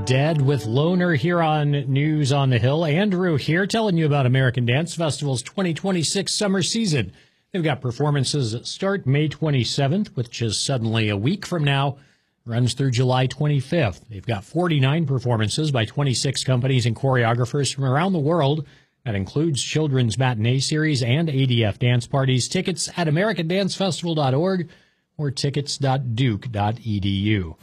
Dead with Loner here on News on the Hill. Andrew here telling you about American Dance Festival's 2026 summer season. They've got performances that start May 27th, which is suddenly a week from now, runs through July 25th. They've got 49 performances by 26 companies and choreographers from around the world. That includes children's matinee series and ADF dance parties. Tickets at americandancefestival.org or tickets.duke.edu.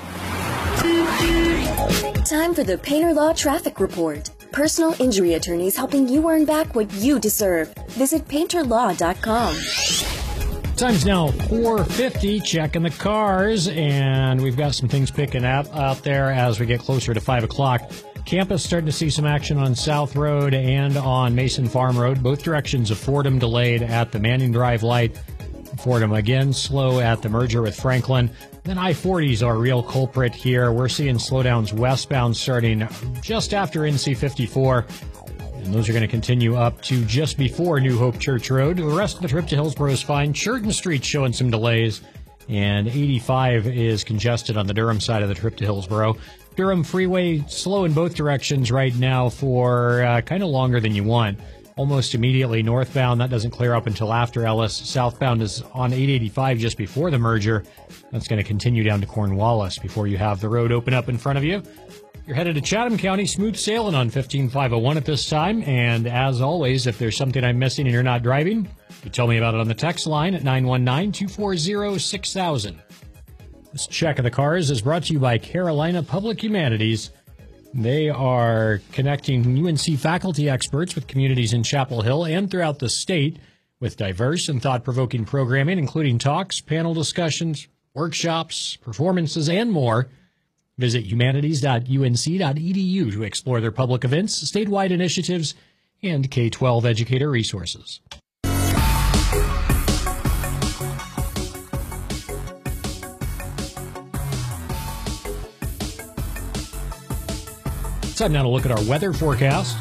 Time for the Painter Law Traffic Report. Personal injury attorneys helping you earn back what you deserve. Visit painterlaw.com. Time's now 4:50, checking the cars, and we've got some things picking up out there as we get closer to 5 o'clock. Campus starting to see some action on South Road and on Mason Farm Road. Both directions of Fordham delayed at the Manning Drive light. Fordham again slow at the merger with Franklin. Then I-40 is our real culprit here. We're seeing slowdowns westbound starting just after NC 54. And those are going to continue up to just before New Hope Church Road. The rest of the trip to Hillsborough is fine. Churton Street showing some delays. And 85 is congested on the Durham side of the trip to Hillsborough. Durham Freeway slow in both directions right now for kind of longer than you want. Almost immediately northbound. That doesn't clear up until after Ellis. Southbound is on 885 just before the merger. That's going to continue down to Cornwallis before you have the road open up in front of you. You're headed to Chatham County, smooth sailing on 15501 at this time. And as always, if there's something I'm missing and you're not driving, you tell me about it on the text line at 919-240-6000. This check of the cars is brought to you by Carolina Public Humanities. They are connecting UNC faculty experts with communities in Chapel Hill and throughout the state with diverse and thought-provoking programming, including talks, panel discussions, workshops, performances, and more. Visit humanities.unc.edu to explore their public events, statewide initiatives, and K-12 educator resources. Time now to look at our weather forecast.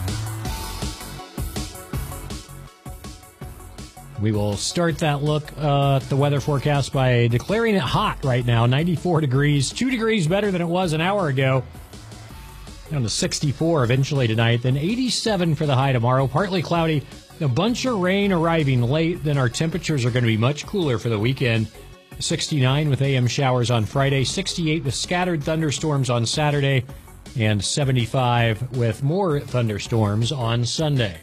We will start that look at the weather forecast by declaring it hot right now. 94 degrees, 2 degrees better than it was an hour ago. Down to 64 eventually tonight, then 87 for the high tomorrow. Partly cloudy, a bunch of rain arriving late. Then our temperatures are going to be much cooler for the weekend. 69 with AM showers on Friday, 68 with scattered thunderstorms on Saturday, and 75 with more thunderstorms on Sunday.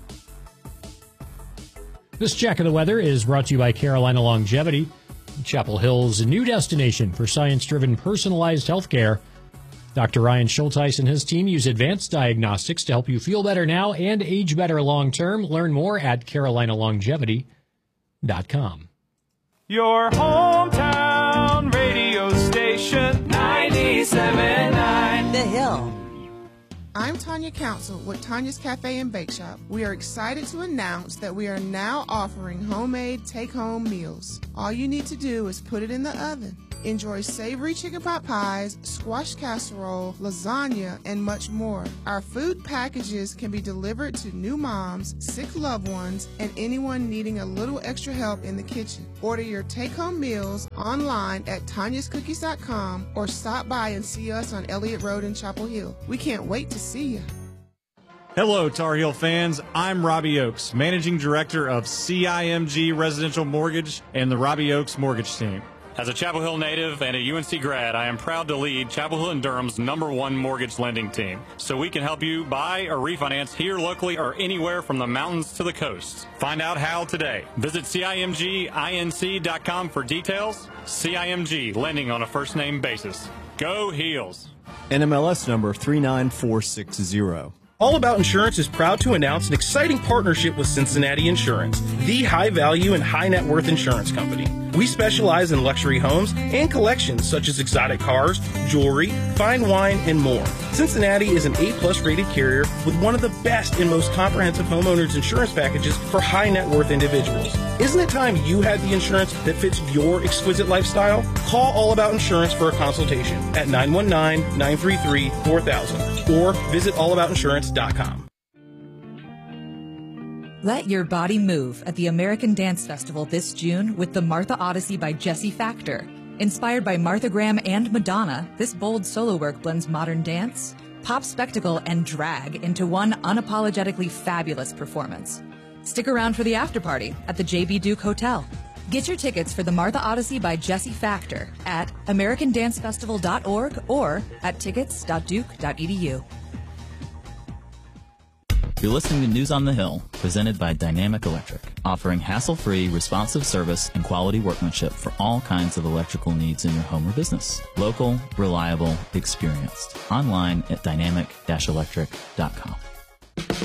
This check of the weather is brought to you by Carolina Longevity, Chapel Hill's new destination for science-driven personalized healthcare. Dr. Ryan Schulteis and his team use advanced diagnostics to help you feel better now and age better long-term. Learn more at carolinalongevity.com. Your hometown radio station, 97.9 The Hill. I'm Tanya Council with Tanya's Cafe and Bake Shop. We are excited to announce that we are now offering homemade take-home meals. All you need to do is put it in the oven. Enjoy savory chicken pot pies, squash casserole, lasagna, and much more. Our food packages can be delivered to new moms, sick loved ones, and anyone needing a little extra help in the kitchen. Order your take-home meals online at tanyascookies.com or stop by and see us on Elliott Road in Chapel Hill. We can't wait to see you. Hello, Tar Heel fans. I'm Robbie Oakes, Managing Director of CIMG Residential Mortgage and the Robbie Oakes Mortgage Team. As a Chapel Hill native and a UNC grad, I am proud to lead Chapel Hill and Durham's #1 mortgage lending team, so we can help you buy or refinance here locally or anywhere from the mountains to the coast. Find out how today. Visit CIMGINC.com for details. CIMG, lending on a first-name basis. Go Heels! NMLS number 39460. All About Insurance is proud to announce an exciting partnership with Cincinnati Insurance, the high-value and high-net-worth insurance company. We specialize in luxury homes and collections such as exotic cars, jewelry, fine wine, and more. Cincinnati is an A-plus rated carrier with one of the best and most comprehensive homeowners insurance packages for high-net-worth individuals. Isn't it time you had the insurance that fits your exquisite lifestyle? Call All About Insurance for a consultation at 919-933-4000 or visit allaboutinsurance.com. Let your body move at the American Dance Festival this June with the Martha Odyssey by Jessie Factor. Inspired by Martha Graham and Madonna, this bold solo work blends modern dance, pop spectacle, and drag into one unapologetically fabulous performance. Stick around for the after party at the JB Duke Hotel. Get your tickets for the Martha Odyssey by Jesse Factor at americandancefestival.org or at tickets.duke.edu. You're listening to News on the Hill, presented by Dynamic Electric, offering hassle-free, responsive service and quality workmanship for all kinds of electrical needs in your home or business. Local, reliable, experienced. Online at dynamic-electric.com.